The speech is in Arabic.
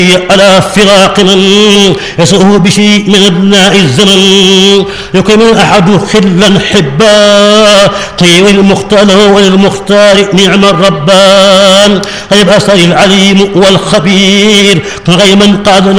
على فراق من يسره بشيء من ابناء الزمن يكمل احد خلا حبا طير المختار وللمختار نعم الربان غيب اثر العليم والخبير غيما قاد